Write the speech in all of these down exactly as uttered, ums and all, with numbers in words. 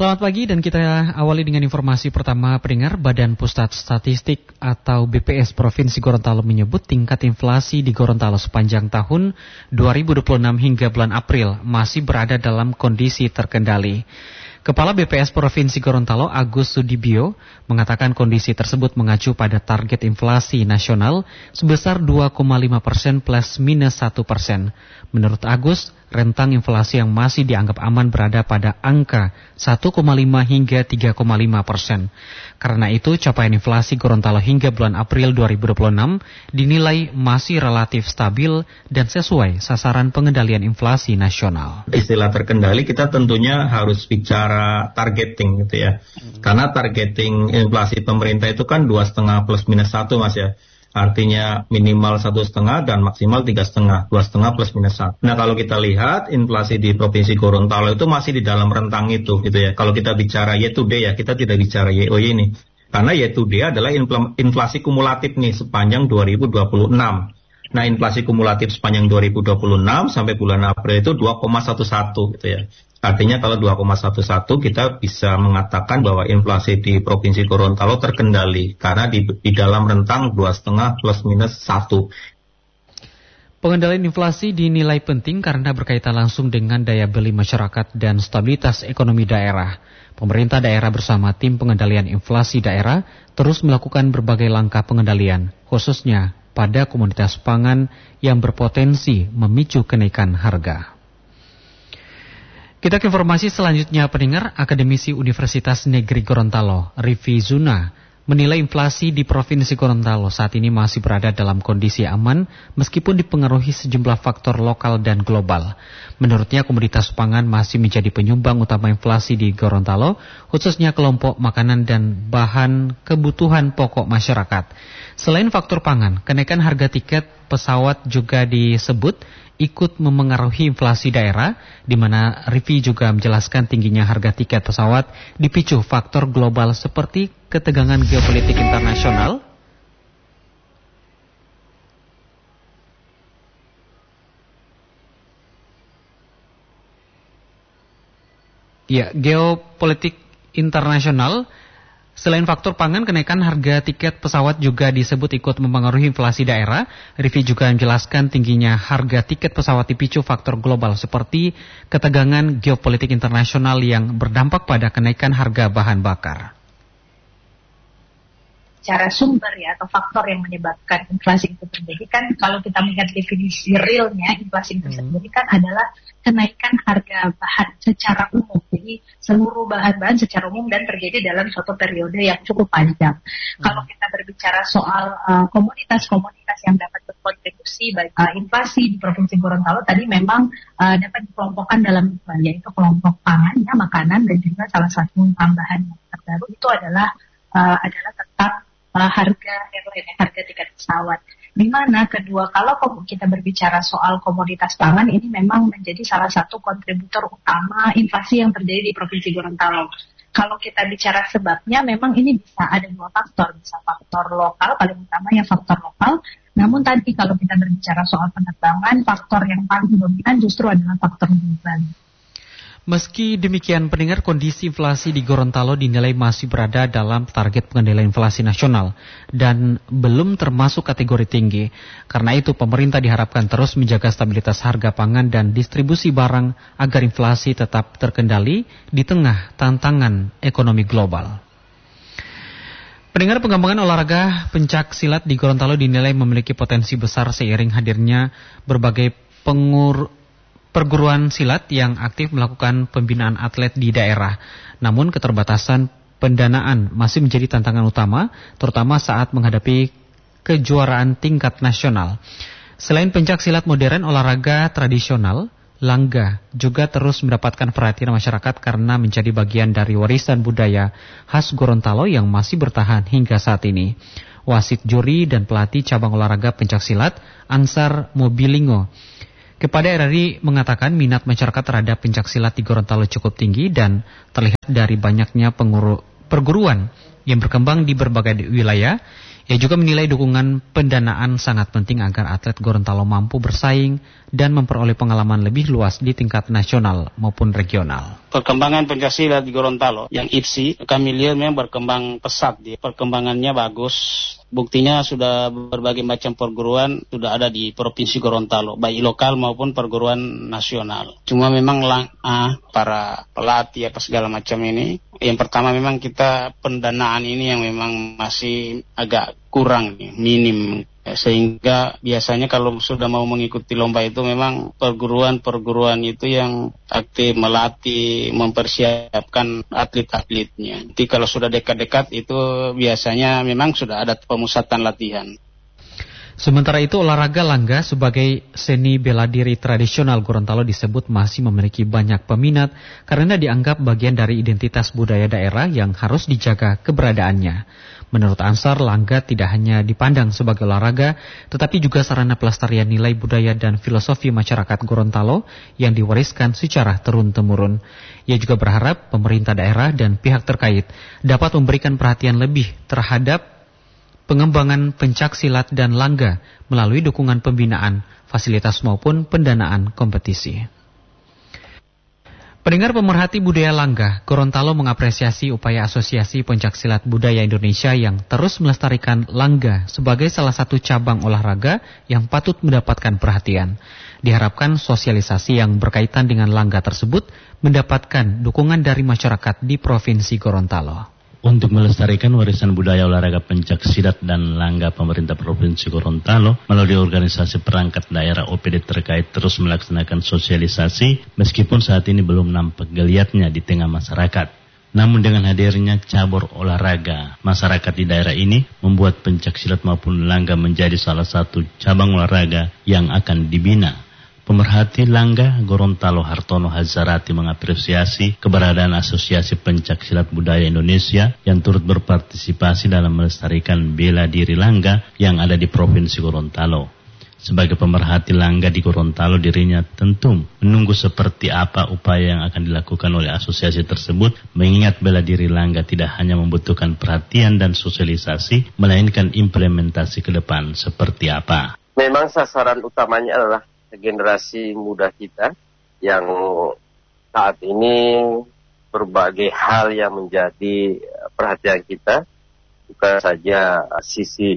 Selamat pagi dan kita awali dengan informasi pertama pendengar. Badan Pusat Statistik atau B P S Provinsi Gorontalo menyebut tingkat inflasi di Gorontalo sepanjang tahun dua ribu dua puluh enam hingga bulan April masih berada dalam kondisi terkendali. Kepala B P S Provinsi Gorontalo Agus Sudibyo mengatakan kondisi tersebut mengacu pada target inflasi nasional sebesar dua koma lima persen plus minus satu persen. Menurut Agus, rentang inflasi yang masih dianggap aman berada pada angka satu koma lima hingga tiga koma lima persen. Karena itu, capaian inflasi Gorontalo hingga bulan April dua ribu dua puluh enam dinilai masih relatif stabil dan sesuai sasaran pengendalian inflasi nasional. Istilah terkendali kita tentunya harus bicara targeting gitu ya. Karena targeting inflasi pemerintah itu kan dua setengah plus minus satu mas ya. Artinya minimal satu setengah dan maksimal tiga setengah, dua setengah plus minus satu. Nah kalau kita lihat inflasi di provinsi Gorontalo itu masih di dalam rentang itu gitu ya. Kalau kita bicara year to date ya, kita tidak bicara Y O Y ini. Karena year to date adalah inflasi kumulatif nih sepanjang dua ribu dua puluh enam. Nah inflasi kumulatif sepanjang dua ribu dua puluh enam sampai bulan April itu dua koma satu satu gitu ya. Artinya kalau dua koma satu satu kita bisa mengatakan bahwa inflasi di Provinsi Gorontalo terkendali karena di, di dalam rentang dua koma lima plus minus satu. Pengendalian inflasi dinilai penting karena berkaitan langsung dengan daya beli masyarakat dan stabilitas ekonomi daerah. Pemerintah daerah bersama tim pengendalian inflasi daerah terus melakukan berbagai langkah pengendalian, khususnya pada komoditas pangan yang berpotensi memicu kenaikan harga. Kita ke informasi selanjutnya pendengar. Akademisi Universitas Negeri Gorontalo, Rifi Zuna, menilai inflasi di Provinsi Gorontalo saat ini masih berada dalam kondisi aman meskipun dipengaruhi sejumlah faktor lokal dan global. Menurutnya komoditas pangan masih menjadi penyumbang utama inflasi di Gorontalo, khususnya kelompok makanan dan bahan kebutuhan pokok masyarakat. Selain faktor pangan, kenaikan harga tiket pesawat juga disebut ikut memengaruhi inflasi daerah, di mana Rifi juga menjelaskan tingginya harga tiket pesawat dipicu faktor global seperti ketegangan geopolitik internasional, ya geopolitik internasional. Selain faktor pangan, kenaikan harga tiket pesawat juga disebut ikut mempengaruhi inflasi daerah. Rifi juga menjelaskan tingginya harga tiket pesawat dipicu faktor global seperti ketegangan geopolitik internasional yang berdampak pada kenaikan harga bahan bakar. Cara sumber ya atau faktor yang menyebabkan inflasi itu terjadi kan kalau kita melihat definisi realnya inflasi itu hmm. terjadi kan adalah kenaikan harga bahan secara umum. Jadi seluruh bahan-bahan secara umum dan terjadi dalam suatu periode yang cukup panjang. Hmm. Kalau kita berbicara soal uh, komoditas-komoditas yang dapat berkontribusi bagi uh, inflasi di Provinsi Gorontalo tadi memang uh, dapat dikelompokkan dalam yaitu kelompok pangan, ya, makanan dan juga salah satu tambahan yang terbaru itu adalah uh, adalah tentang Uh, harga airline, harga tiket pesawat. Di mana kedua, kalau kita berbicara soal komoditas pangan, ini memang menjadi salah satu kontributor utama inflasi yang terjadi di Provinsi Gorontalo. Kalau kita bicara sebabnya, memang ini bisa ada dua faktor, bisa faktor lokal, paling utamanya faktor lokal. Namun tadi kalau kita berbicara soal penerbangan, faktor yang paling dominan justru adalah faktor global. Meski demikian, pendengar, kondisi inflasi di Gorontalo dinilai masih berada dalam target pengendalian inflasi nasional dan belum termasuk kategori tinggi. Karena itu, pemerintah diharapkan terus menjaga stabilitas harga pangan dan distribusi barang agar inflasi tetap terkendali di tengah tantangan ekonomi global. Pendengar, pengembangan olahraga pencak silat di Gorontalo dinilai memiliki potensi besar seiring hadirnya berbagai pengur perguruan silat yang aktif melakukan pembinaan atlet di daerah. Namun keterbatasan pendanaan masih menjadi tantangan utama, terutama saat menghadapi kejuaraan tingkat nasional. Selain pencak silat modern, olahraga tradisional, langga, juga terus mendapatkan perhatian masyarakat karena menjadi bagian dari warisan budaya khas Gorontalo yang masih bertahan hingga saat ini. Wasit juri dan pelatih cabang olahraga pencak silat, Ansar Mobilingo, kepada R R I mengatakan minat masyarakat terhadap pencak silat di Gorontalo cukup tinggi dan terlihat dari banyaknya penguru, perguruan yang berkembang di berbagai wilayah. Ia juga menilai dukungan pendanaan sangat penting agar atlet Gorontalo mampu bersaing dan memperoleh pengalaman lebih luas di tingkat nasional maupun regional. perkembangan pencaksilat di Gorontalo yang I P S I kami lihat memang berkembang pesat, dia perkembangannya bagus. Buktinya sudah berbagai macam perguruan sudah ada di Provinsi Gorontalo, baik lokal maupun perguruan nasional. Cuma memang lang ah, para pelatih apa segala macam ini, yang pertama memang kita pendanaan ini yang memang masih agak kurang, minim. Sehingga biasanya kalau sudah mau mengikuti lomba itu memang perguruan-perguruan itu yang aktif melatih, mempersiapkan atlet-atletnya. Jadi kalau sudah dekat-dekat itu biasanya memang sudah ada pemusatan latihan. Sementara itu olahraga langga sebagai seni bela diri tradisional Gorontalo disebut masih memiliki banyak peminat karena dianggap bagian dari identitas budaya daerah yang harus dijaga keberadaannya. Menurut Ansar, langga tidak hanya dipandang sebagai olahraga, tetapi juga sarana pelestarian nilai budaya dan filosofi masyarakat Gorontalo yang diwariskan secara turun-temurun. Ia juga berharap pemerintah daerah dan pihak terkait dapat memberikan perhatian lebih terhadap pengembangan pencaksilat dan langga melalui dukungan pembinaan, fasilitas maupun pendanaan kompetisi. Pendengar pemerhati budaya langga, Gorontalo mengapresiasi upaya Asosiasi Pencaksilat Budaya Indonesia yang terus melestarikan langga sebagai salah satu cabang olahraga yang patut mendapatkan perhatian. Diharapkan sosialisasi yang berkaitan dengan langga tersebut mendapatkan dukungan dari masyarakat di Provinsi Gorontalo. Untuk melestarikan warisan budaya olahraga pencaksilat dan langga, pemerintah Provinsi Gorontalo melalui organisasi perangkat daerah O P D terkait terus melaksanakan sosialisasi meskipun saat ini belum nampak geliatnya di tengah masyarakat. Namun dengan hadirnya cabur olahraga, masyarakat di daerah ini membuat pencaksilat maupun langga menjadi salah satu cabang olahraga yang akan dibina. Pemerhati langga Gorontalo Hartono Hazarati mengapresiasi keberadaan Asosiasi Pencaksilat Budaya Indonesia yang turut berpartisipasi dalam melestarikan bela diri langga yang ada di Provinsi Gorontalo. Sebagai pemerhati langga di Gorontalo, dirinya tentu menunggu seperti apa upaya yang akan dilakukan oleh asosiasi tersebut, mengingat bela diri langga tidak hanya membutuhkan perhatian dan sosialisasi, melainkan implementasi ke depan seperti apa. Memang sasaran utamanya adalah generasi muda kita yang saat ini berbagai hal yang menjadi perhatian kita, bukan saja sisi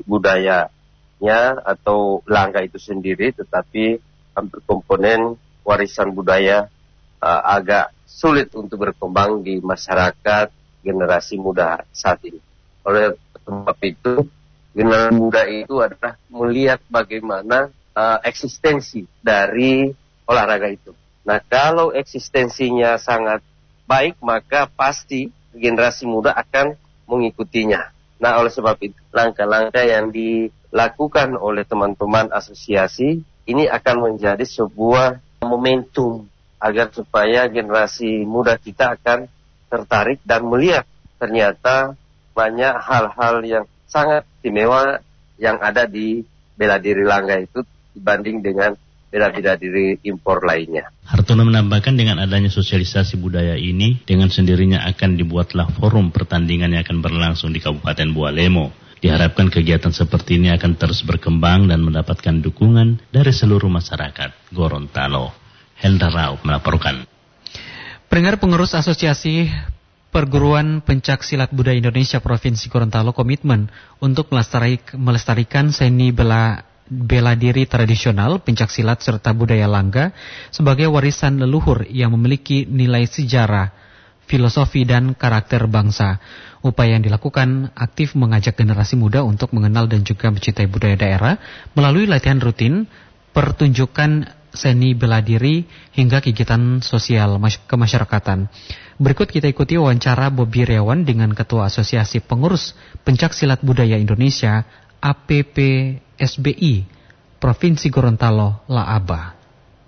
budayanya atau langga itu sendiri, tetapi hampir komponen warisan budaya uh, agak sulit untuk berkembang di masyarakat generasi muda saat ini. Oleh sebab itu, generasi muda itu adalah melihat bagaimana Uh, eksistensi dari olahraga itu. Nah, kalau eksistensinya sangat baik, maka pasti generasi muda akan mengikutinya. Nah, oleh sebab itu, langkah-langkah yang dilakukan oleh teman-teman asosiasi ini akan menjadi sebuah momentum agar supaya generasi muda kita akan tertarik dan melihat ternyata banyak hal-hal yang sangat istimewa yang ada di bela diri langga itu dibanding dengan bela-bela diri impor lainnya. Hartono menambahkan dengan adanya sosialisasi budaya ini, dengan sendirinya akan dibuatlah forum pertandingan yang akan berlangsung di Kabupaten Bualemo. Diharapkan kegiatan seperti ini akan terus berkembang dan mendapatkan dukungan dari seluruh masyarakat Gorontalo. Helda Rauf melaporkan. Pendengar, pengurus Asosiasi Perguruan Pencaksilat Budaya Indonesia Provinsi Gorontalo komitmen untuk melestarikan, melestarikan seni bela bela diri tradisional, pencaksilat serta budaya langga sebagai warisan leluhur yang memiliki nilai sejarah, filosofi dan karakter bangsa. Upaya yang dilakukan aktif mengajak generasi muda untuk mengenal dan juga mencintai budaya daerah melalui latihan rutin, pertunjukan seni bela diri hingga kegiatan sosial kemasyarakatan. Berikut kita ikuti wawancara Bobi Riawan dengan Ketua Asosiasi Pengurus Pencaksilat Budaya Indonesia A P P S B I Provinsi Gorontalo Laaba.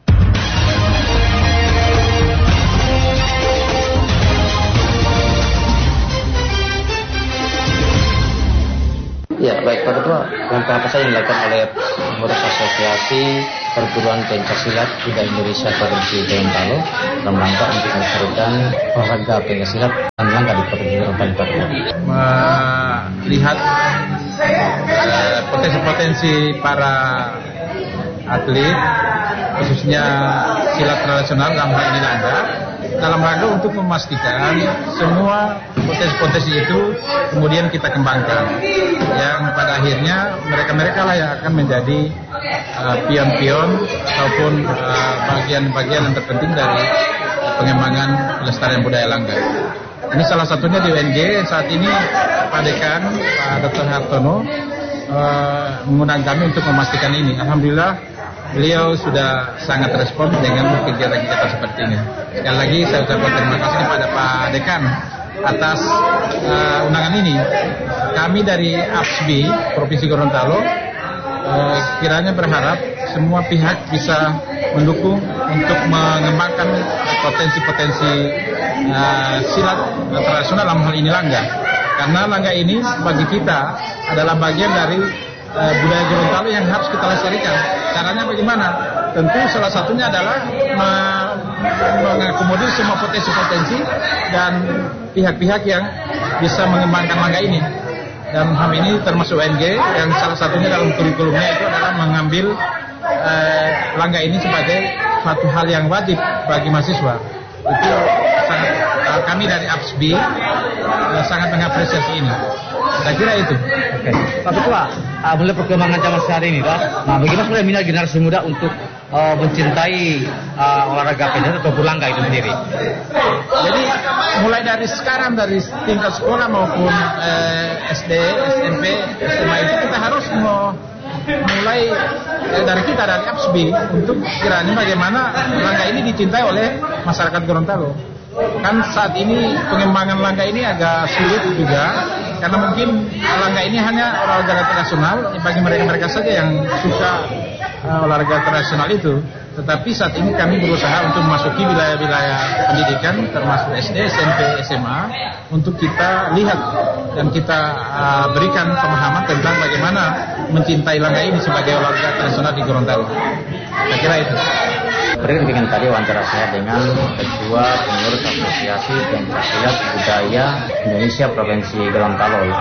Ya, baik Pak Ketua, langkah apa saja yang dilakukan oleh pengurus Asosiasi Perguruan Pencaksilat Budaya Indonesia Provinsi Gorontalo dalam rangka untuk melestarikan olahraga pencaksilat dan langga di Provinsi Gorontalo, Pak Ketua? Melihat uh, potensi-potensi para atlet, khususnya silat tradisional dalam hal ini langga, dalam rangka untuk memastikan semua potensi-potensi itu kemudian kita kembangkan, yang pada akhirnya mereka-mereka lah yang akan menjadi uh, pion-pion ataupun uh, bagian-bagian yang terpenting dari pengembangan pelestarian budaya Langga. Ini salah satunya di U N G. Saat ini Pak Dekan, Pak Doktor Hartono uh, mengundang kami untuk memastikan ini. Alhamdulillah beliau sudah sangat respon dengan kegiatan-kegiatan seperti ini. Sekali lagi saya ucapkan terima kasih kepada Pak Dekan atas uh, undangan ini. Kami dari A P S B Provinsi Gorontalo uh, kiranya berharap semua pihak bisa mendukung untuk mengembangkan potensi-potensi uh, silat tradisional dalam hal ini Langga. Karena Langga ini bagi kita adalah bagian dari uh, budaya Gorontalo yang harus kita lestarikan. Caranya bagaimana? Tentu salah satunya adalah me- mengakomodir semua potensi-potensi dan pihak-pihak yang bisa mengembangkan Langga ini. Dan hal ini termasuk U N G yang salah satunya dalam kurikulumnya itu adalah mengambil eh, Langga ini sebagai suatu hal yang wajib bagi mahasiswa. Itu sangat, eh, kami dari A P S B eh, sangat mengapresiasi ini. Saya kira itu. Oke. Pak Ketua, uh, melihat perkembangan zaman sehari ini, Pak, nah bagaimana sebenarnya minat generasi muda untuk uh, mencintai uh, olahraga pencaksilat atau Langga itu sendiri? Jadi mulai dari sekarang dari tingkat sekolah maupun eh, S D, S M P, S M A itu kita harus mau mulai eh, dari kita dari A P S B untuk kiranya bagaimana Langga ini dicintai oleh masyarakat Gorontalo. Kan saat ini pengembangan Langga ini agak sulit juga karena mungkin Langga ini hanya olahraga tradisional bagi mereka-mereka saja yang suka uh, olahraga tradisional itu. Tetapi saat ini kami berusaha untuk memasuki wilayah-wilayah pendidikan termasuk S D, S M P, S M A untuk kita lihat dan kita uh, berikan pemahaman tentang bagaimana mencintai Langga ini sebagai olahraga tradisional di Gorontalo. Saya kira itu. Berikut dengan tadi wawancara saya dengan Ketua Pengurus Asosiasi Pencaksilat Budaya Indonesia Provinsi Gorontalo.